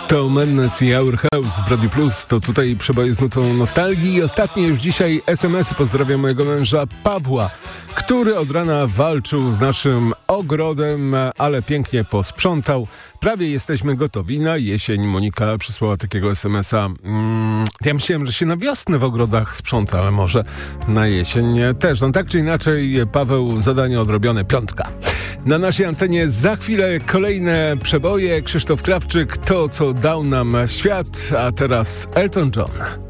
To Madness i Our House w Radiu Plus. To tutaj przeboje z nutą nostalgii. I ostatnie już dzisiaj SMS-y. Pozdrawiam mojego męża Pawła, który od rana walczył z naszym ogrodem, ale pięknie posprzątał. Prawie jesteśmy gotowi na jesień. Monika przysłała takiego SMS-a. Ja myślałem, że się na wiosnę w ogrodach sprząta, ale może na jesień też. No tak czy inaczej, Paweł, zadanie odrobione, 5. Na naszej antenie za chwilę kolejne przeboje. Krzysztof Krawczyk, to co dał nam świat, a teraz Elton John.